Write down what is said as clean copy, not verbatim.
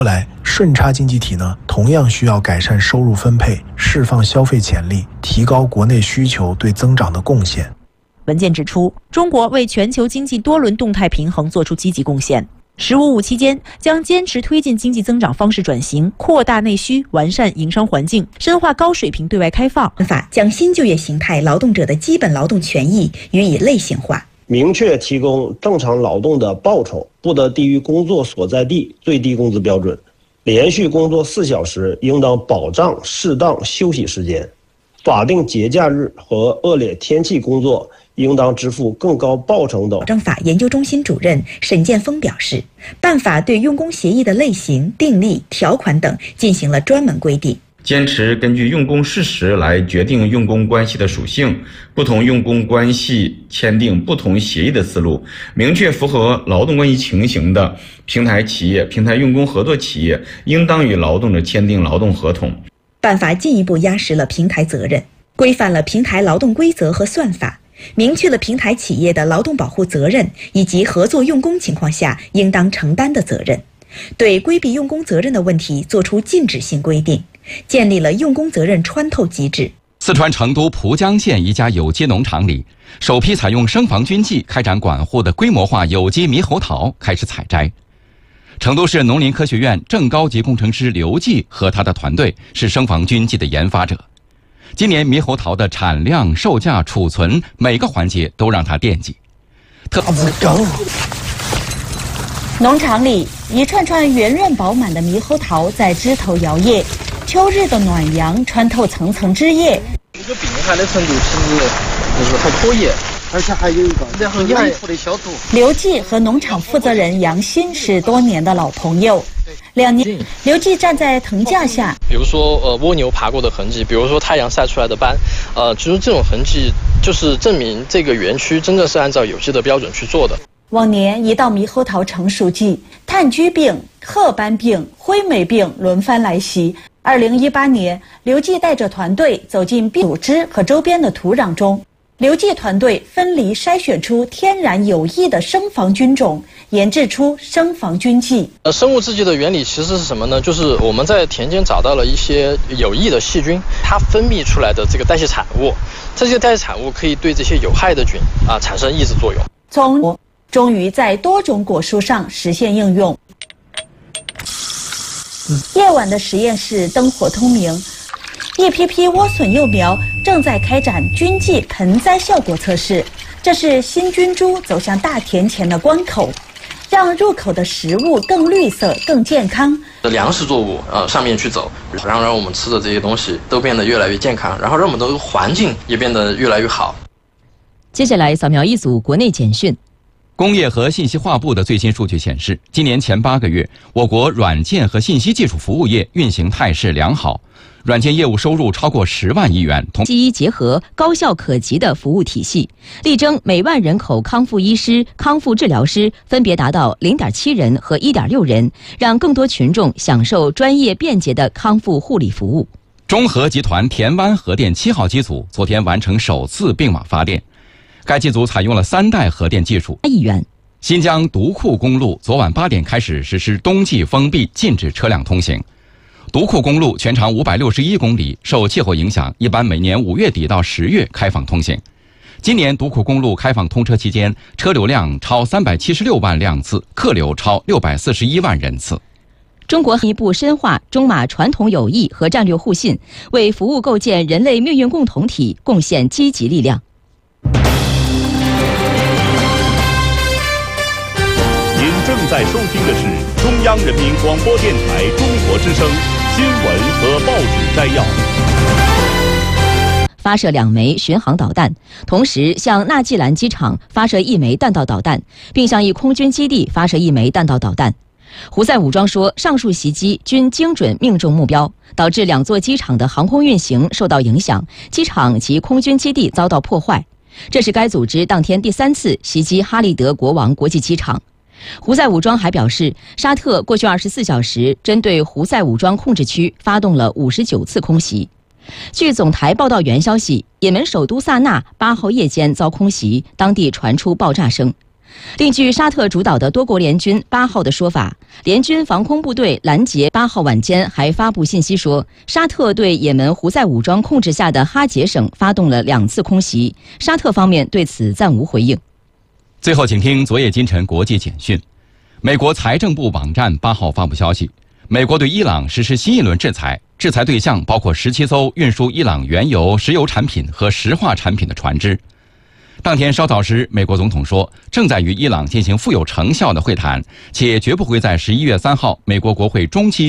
来，顺差经济体呢，同样需要改善收入分配，释放消费潜力，提高国内需求对增长的贡献。 文件指出，中国为全球经济多轮动态平衡作出积极贡献。“15+5”期间将坚持推进经济增长方式转型，扩大内需，完善营商环境，深化高水平对外开放。 法将新就业形态劳动者的基本劳动权益予以类型化， 明确提供正常劳动的报酬不得低于工作所在地最低工资标准，连续工作4小时应当保障适当休息时间，法定节假日和恶劣天气工作应当支付更高报酬等。 保障法研究中心主任沈建峰表示，办法对用工协议的类型、订立、条款等进行了专门规定， 坚持根据用工事实来决定用工关系的属性，不同用工关系签订不同协议的思路，明确符合劳动关系情形的平台企业、平台用工合作企业应当与劳动者签订劳动合同。 办法进一步压实了平台责任，规范了平台劳动规则和算法，明确了平台企业的劳动保护责任以及合作用工情况下应当承担的责任，对规避用工责任的问题作出禁止性规定，建立了用工责任穿透机制。 四川成都蒲江县一家有机农场里，首批采用生防菌剂开展管护的规模化有机猕猴桃开始采摘。成都市农林科学院正高级工程师刘继和他的团队是生防菌剂的研发者。今年猕猴桃的产量、售价、储存每个环节都让他惦记。 农场里，一串串圆润饱满的猕猴桃在枝头摇曳，秋日的暖阳穿透层层枝叶。 这个病害的程度其实就是还可以，而且还有一个然后内部的消毒。 刘继和农场负责人杨鑫是多年的老朋友。2年，刘继站在藤架下， 比如说蜗牛爬过的痕迹，比如说太阳晒出来的斑，其实这种痕迹就是证明这个园区真正是按照有机的标准去做的。 往年一到猕猴桃成熟季，炭疽病、褐斑病、灰霉病轮番来袭。2018年，刘继带着团队走进组织和周边的土壤中。刘继团队分离筛选出天然有益的生防菌种，研制出生防菌剂。 生物制剂的原理其实是什么呢？就是我们在田间找到了一些有益的细菌，它分泌出来的这个代谢产物，这些代谢产物可以对这些有害的菌产生抑制作用。 终于在多种果树上实现应用。夜晚的实验室灯火通明，一批批莴笋幼苗正在开展菌剂盆栽效果测试。这是新菌株走向大田前的关口，让入口的食物更绿色、更健康。 粮食作物上面去走，然后让我们吃的这些东西都变得越来越健康，然后让我们的环境也变得越来越好。 接下来扫描一组国内简讯。 工业和信息化部的最新数据显示，今年前8个月，我国软件和信息技术服务业运行态势良好，软件业务收入超过10万亿元。 西医结合高效可及的服务体系，力争每万人口康复医师、康复治疗师分别达到0.7人和1.6人，让更多群众享受专业便捷的康复护理服务。 中核集团田湾核电7号机组昨天完成首次并网发电。该机组采用了3代核电技术。 亿元。 新疆独库公路昨晚8点开始实施冬季封闭，禁止车辆通行。独库公路全长561公里，受气候影响，一般每年5月底到10月开放通行。今年独库公路开放通车期间，车流量超376万辆次，客流超641万人次。 中国进一步深化中马传统友谊和战略互信，为服务构建人类命运共同体贡献积极力量。 您正在收听的是中央人民广播电台中国之声新闻和报纸摘要。 发射2枚巡航导弹，同时向纳季兰机场发射1枚弹道导弹，并向一空军基地发射1枚弹道导弹。胡塞武装说，上述袭击均精准命中目标，导致2座机场的航空运行受到影响，机场及空军基地遭到破坏。这是该组织当天第3次袭击哈利德国王国际机场。胡塞武装还表示，沙特过去24小时针对胡塞武装控制区发动了59次空袭。据总台报道员消息，也门首都萨那8号夜间遭空袭，当地传出爆炸声。 另据沙特主导的多国联军8号的说法，联军防空部队拦截8号晚间还发布信息说，沙特对也门胡塞武装控制下的哈杰省发动了2次空袭，沙特方面对此暂无回应。 最后，请听昨夜今晨国际简讯。美国财政部网站8号发布消息，美国对伊朗实施新一轮制裁，制裁对象包括17艘运输伊朗原油、石油产品和石化产品的船只。当天稍早时，美国总统说，正在与伊朗进行富有成效的会谈，且绝不会在11月3号美国国会中期